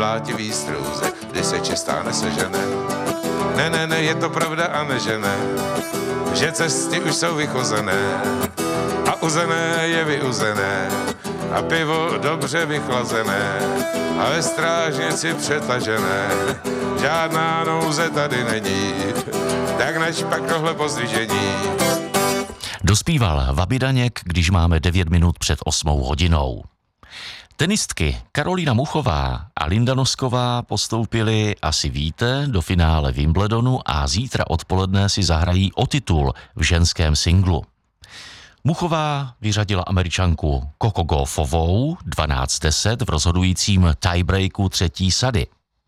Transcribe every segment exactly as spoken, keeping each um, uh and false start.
blátivý strůzek, kdy se čistá nesežene. Ne, ne, ne, je to pravda a ne, že ne, že cesty už jsou vychozené a uzené je vyuzené a pivo dobře vychlazené a ve strážnici přetažené. Žádná nouze tady není, tak nač pak tohle pozdvižení. Dospíval Vaby Daněk, když máme devět minut před osmou hodinou. Tenistky Karolína Muchová a Linda Nosková postoupily, asi víte, do finále Wimbledonu a zítra odpoledne si zahrají o titul v ženském singlu. Muchová vyřadila Američanku Coco Gauffovou dvanáct deset v rozhodujícím tiebreaku třetí sady.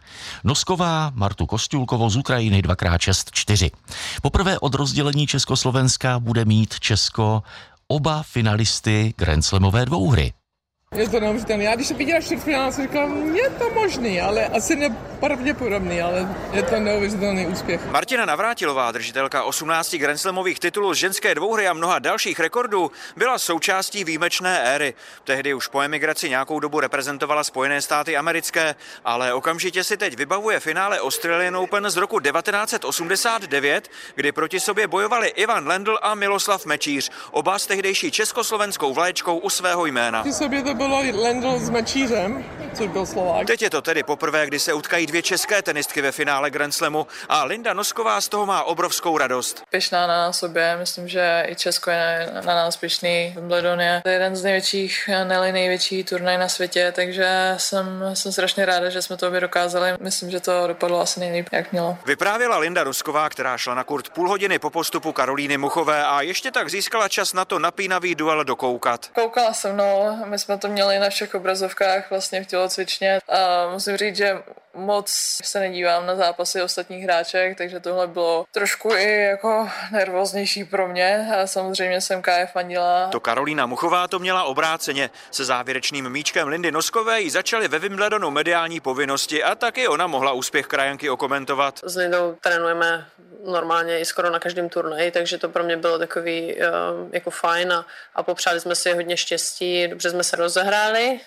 Nosková Martu Kostůlkovou z Ukrajiny dvakrát šest čtyři. Poprvé od rozdělení Československa bude mít Česko oba finalisty grandslamové dvouhry. Je to neuvěřitelné. Já když jsem viděla čtvrtfinále, jsem říkal, je to možný, ale asi nepravděpodobný, ale je to neuvěřitelný úspěch. Martina Navrátilová, držitelka osmnácti grandslamových titulů z ženské dvouhry a mnoha dalších rekordů, byla součástí výjimečné éry. Tehdy už po emigraci nějakou dobu reprezentovala Spojené státy americké, ale okamžitě si teď vybavuje finále Australian Open z roku devatenáct set osmdesát devět, kdy proti sobě bojovali Ivan Lendl a Miloslav Mečíř, oba s tehdejší československou vlaječkou u svého jména. Bylo Lendl s Mečířem, což byl Slovák. Teď je to tedy poprvé, kdy se utkají dvě české tenistky ve finále Grand Slamu a Linda Nosková z toho má obrovskou radost. Pyšná na nás obě, myslím, že i Česko je na nás pyšný. Wimbledon je jeden z největších, ne největší turnaj na světě, takže jsem, jsem strašně ráda, že jsme to obě dokázali. Myslím, že to dopadlo asi nejlíp, jak mělo. Vyprávěla Linda Nosková, která šla na kurt půl hodiny po postupu Karolíny Muchové a ještě tak získala čas na to napínavý duel dokoukat. Koukala jsem, no, my jsme to měli na všech obrazovkách vlastně v tělocvičně a musím říct, že moc se nedívám na zápasy ostatních hráček, takže tohle bylo trošku i jako nervóznější pro mě a samozřejmě jsem Káje fandila. To Karolína Muchová to měla obráceně. Se závěrečným míčkem Lindy Noskové jí začaly ve Wimbledonu mediální povinnosti a taky ona mohla úspěch krajanky okomentovat. S Lindou trénujeme normálně i skoro na každém turnaji, takže to pro mě bylo takový uh, jako fajn a, a popřáli jsme si hodně štěstí, dobře jsme se rozehráli.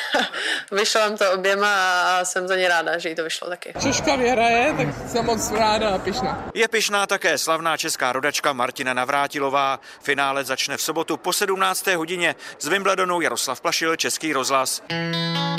Vyšlo vám to oběma a jsem za ně ráda, že jí to vyšlo taky. Češka vyhraje, tak jsem moc ráda a pyšná. Je pyšná také slavná česká rodačka Martina Navrátilová. Finále začne v sobotu po sedmnácté hodině. Z Wimbledonu Jaroslav Plašil, Český rozhlas.